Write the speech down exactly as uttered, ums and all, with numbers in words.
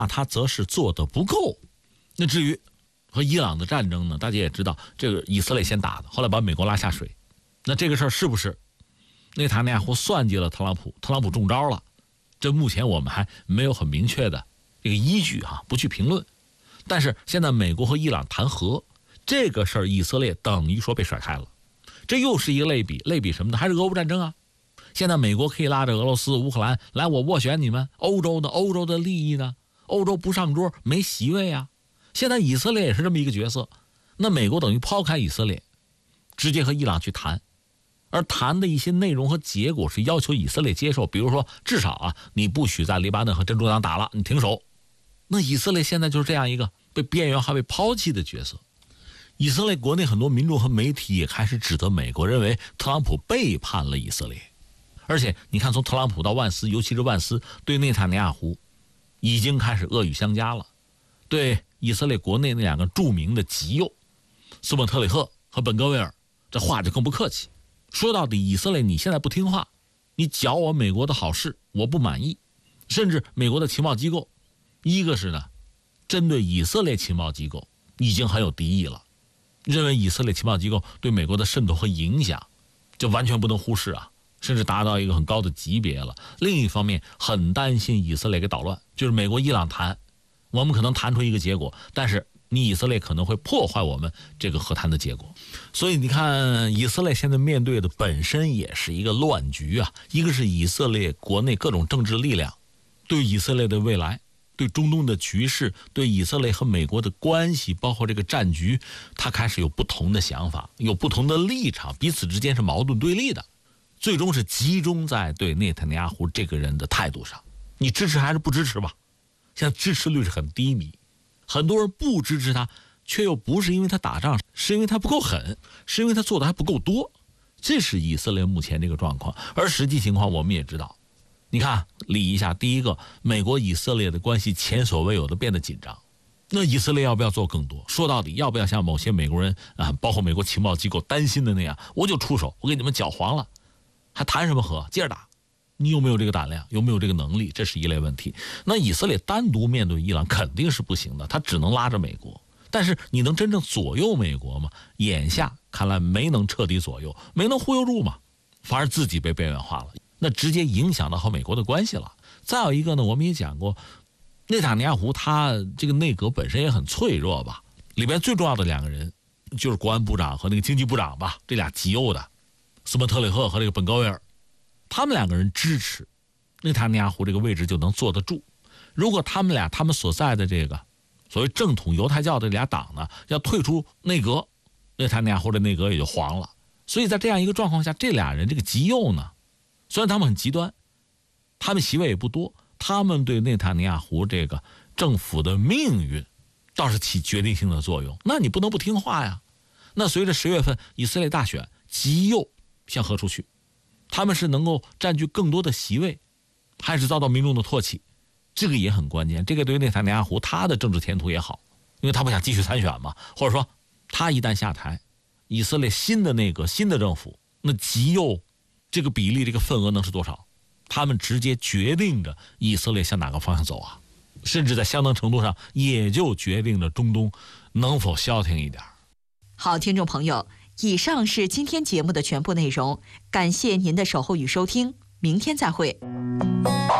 啊，他则是做得不够。那至于和伊朗的战争呢，大家也知道，这个以色列先打的，后来把美国拉下水。那这个事儿是不是内塔尼亚胡算计了特朗普，特朗普中招了？这目前我们还没有很明确的这个依据哈、啊，不去评论。但是现在美国和伊朗谈和这个事儿，以色列等于说被甩开了。这又是一个类比，类比什么呢？还是俄乌战争啊？现在美国可以拉着俄罗斯、乌克兰来，我斡旋你们，欧洲的欧洲的利益呢？欧洲不上桌，没席位啊。现在以色列也是这么一个角色，那美国等于抛开以色列，直接和伊朗去谈。而谈的一些内容和结果是要求以色列接受，比如说至少啊，你不许在黎巴嫩和真主党打了，你停手。那以色列现在就是这样一个被边缘化、被抛弃的角色。以色列国内很多民众和媒体也开始指责美国，认为特朗普背叛了以色列。而且你看，从特朗普到万斯，尤其是万斯对内塔尼亚胡已经开始恶语相加了，对以色列国内那两个著名的极右斯莫特里赫和本戈维尔，这话就更不客气。说到底，以色列你现在不听话，你搅我美国的好事，我不满意。甚至美国的情报机构，一个是呢，针对以色列情报机构已经很有敌意了，认为以色列情报机构对美国的渗透和影响就完全不能忽视啊，甚至达到一个很高的级别了。另一方面，很担心以色列给捣乱，就是美国伊朗谈，我们可能谈出一个结果，但是你以色列可能会破坏我们这个和谈的结果。所以你看，以色列现在面对的本身也是一个乱局啊。一个是以色列国内各种政治力量对以色列的未来，对中东的局势，对以色列和美国的关系，包括这个战局，他开始有不同的想法，有不同的立场，彼此之间是矛盾对立的，最终是集中在对内塔尼亚胡这个人的态度上，你支持还是不支持吧？现在支持率是很低迷，很多人不支持他，却又不是因为他打仗，是因为他不够狠，是因为他做的还不够多。这是以色列目前这个状况。而实际情况我们也知道，你看理一下，第一个，美国以色列的关系前所未有的变得紧张，那以色列要不要做更多？说到底，要不要像某些美国人啊，包括美国情报机构担心的那样，我就出手，我给你们搅黄了，还谈什么和？接着打。你有没有这个胆量，有没有这个能力，这是一类问题。那以色列单独面对伊朗肯定是不行的，他只能拉着美国。但是你能真正左右美国吗？眼下看来没能彻底左右，没能忽悠住嘛，反而自己被边缘化了，那直接影响到和美国的关系了。再有一个呢，我们也讲过，内塔尼亚胡他这个内阁本身也很脆弱吧，里边最重要的两个人就是国安部长和那个经济部长吧，这俩极右的斯莫特里赫和这个本高维尔，他们两个人支持内塔尼亚胡这个位置就能坐得住。如果他们俩他们所在的这个所谓正统犹太教的俩党呢要退出内阁，内塔尼亚胡的内阁也就黄了。所以在这样一个状况下，这俩人这个极右呢，虽然他们很极端，他们席位也不多，他们对内塔尼亚胡这个政府的命运倒是起决定性的作用。那你不能不听话呀。那随着十月份以色列大选，极右向何处去？他们是能够占据更多的席位，还是遭到民众的唾弃？这个也很关键。这个对于内塔尼亚胡他的政治前途也好，因为他不想继续参选嘛，或者说他一旦下台，以色列新的内阁新的政府，那极右这个比例这个份额能是多少？他们直接决定着以色列向哪个方向走啊，甚至在相当程度上也就决定着中东能否消停一点。 好，听众朋友，以上是今天节目的全部内容，感谢您的守候与收听，明天再会。